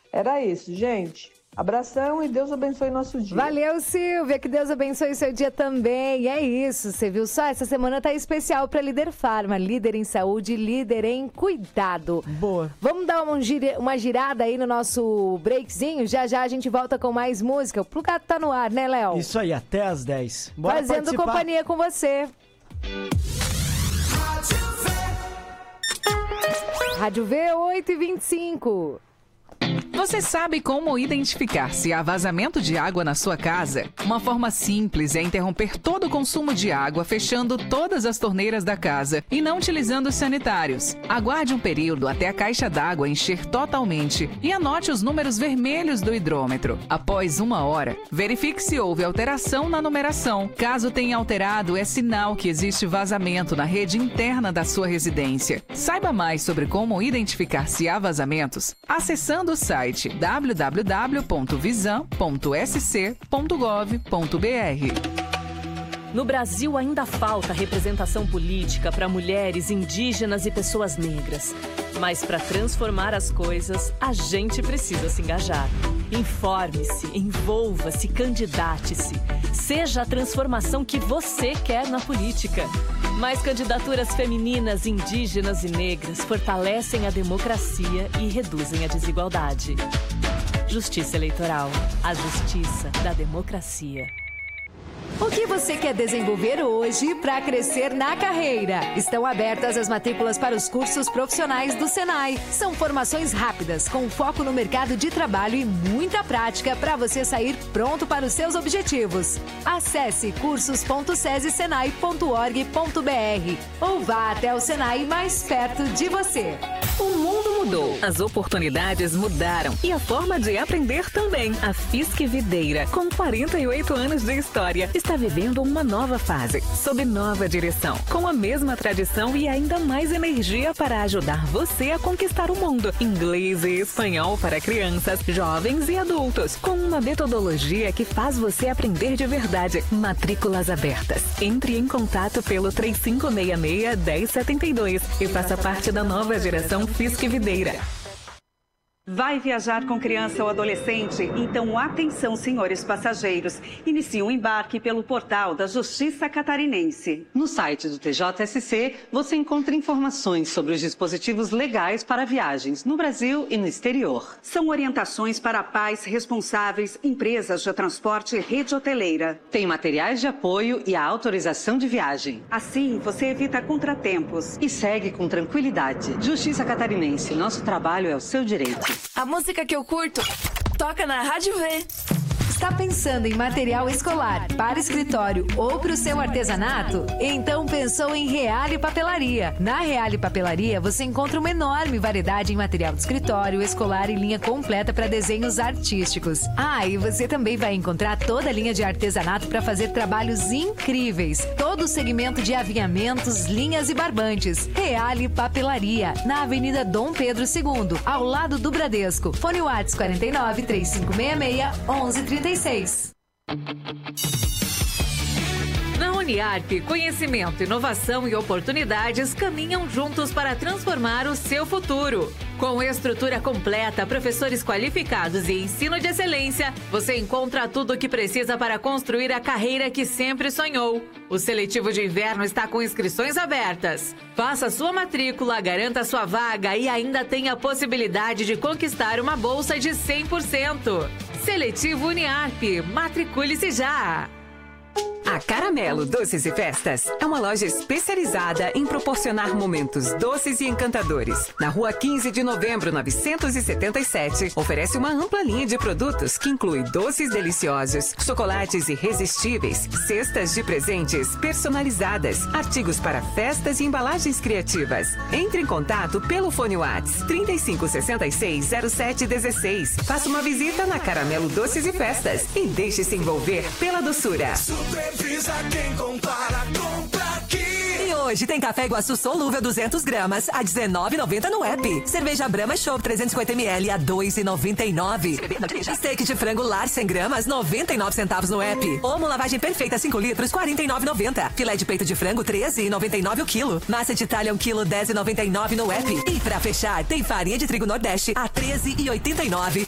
Era isso, gente. Abração e Deus abençoe nosso dia. Valeu, Silvia, que Deus abençoe o seu dia também. É isso, você viu só? Essa semana tá especial para Líder Farma, líder em saúde, líder em cuidado. Boa. Vamos dar uma girada aí no nosso breakzinho? Já já a gente volta com mais música. O Plugado tá no ar, né, Léo? Isso aí, até às 10. Bora Fazendo participar. companhia com você. Rádio V, 8h25. Você sabe como identificar se há vazamento de água na sua casa? Uma forma simples é interromper todo o consumo de água fechando todas as torneiras da casa e não utilizando os sanitários. Aguarde um período até a caixa d'água encher totalmente e anote os números vermelhos do hidrômetro. Após 1 hora, verifique se houve alteração na numeração. Caso tenha alterado, é sinal que existe vazamento na rede interna da sua residência. Saiba mais sobre como identificar se há vazamentos acessando o site www.visão.sc.gov.br. No Brasil ainda falta representação política para mulheres, indígenas e pessoas negras. Mas para transformar as coisas, a gente precisa se engajar. Informe-se, envolva-se, candidate-se. Seja a transformação que você quer na política. Mais candidaturas femininas, indígenas e negras fortalecem a democracia e reduzem a desigualdade. Justiça Eleitoral. A justiça da democracia. O que você quer desenvolver hoje para crescer na carreira? Estão abertas as matrículas para os cursos profissionais do Senai. São formações rápidas, com foco no mercado de trabalho e muita prática para você sair pronto para os seus objetivos. Acesse cursos.sesesenai.org.br ou vá até o Senai mais perto de você. O mundo mudou, as oportunidades mudaram e a forma de aprender também. A Fisk Videira, com 48 anos de história, está vivendo uma nova fase, sob nova direção, com a mesma tradição e ainda mais energia para ajudar você a conquistar o mundo. Inglês e espanhol para crianças, jovens e adultos, com uma metodologia que faz você aprender de verdade. Matrículas abertas. Entre em contato pelo 3566-1072 e faça parte da nova geração Fisk Videira. Vai viajar com criança ou adolescente? Então, atenção, senhores passageiros. Inicie o embarque pelo portal da Justiça Catarinense. No site do TJSC, você encontra informações sobre os dispositivos legais para viagens no Brasil e no exterior. São orientações para pais responsáveis, empresas de transporte e rede hoteleira. Tem materiais de apoio e a autorização de viagem. Assim, você evita contratempos. E segue com tranquilidade. Justiça Catarinense, nosso trabalho é o seu direito. A música que eu curto toca na Rádio V. Está pensando em material escolar para escritório ou para o seu artesanato? Então pensou em Reale Papelaria. Na Reale Papelaria você encontra uma enorme variedade em material de escritório, escolar e linha completa para desenhos artísticos. Ah, e você também vai encontrar toda a linha de artesanato para fazer trabalhos incríveis. Todo o segmento de avinhamentos, linhas e barbantes. Reale Papelaria, na Avenida Dom Pedro II, ao lado do Bradesco. Fone WhatsApp 49 3566 1136. Na Uniarp, conhecimento, inovação e oportunidades caminham juntos para transformar o seu futuro. Com estrutura completa, professores qualificados e ensino de excelência, você encontra tudo o que precisa para construir a carreira que sempre sonhou. O seletivo de inverno está com inscrições abertas. Faça sua matrícula, garanta sua vaga e ainda tenha a possibilidade de conquistar uma bolsa de 100%. Seletivo Uniarp. Matricule-se já! A Caramelo Doces e Festas é uma loja especializada em proporcionar momentos doces e encantadores. Na Rua 15 de Novembro, 977, oferece uma ampla linha de produtos que inclui doces deliciosos, chocolates irresistíveis, cestas de presentes personalizadas, artigos para festas e embalagens criativas. Entre em contato pelo fone WhatsApp 3566-0716. Faça uma visita na Caramelo Doces e Festas e deixe-se envolver pela doçura. Supervisa quem compara, compra aqui. E hoje tem café Iguaçu solúvel 200 gramas a R$19,90 no app. Cerveja Brahma Chopp 350ml a R$2,99. Steak de frango lar 100 gramas 99 centavos no app. Omo lavagem perfeita 5 litros R$49,90. Filé de peito de frango R$13,99 o quilo. Massa de talha 1 quilo R$10,99 no app. E pra fechar, tem farinha de trigo Nordeste a R$13,89.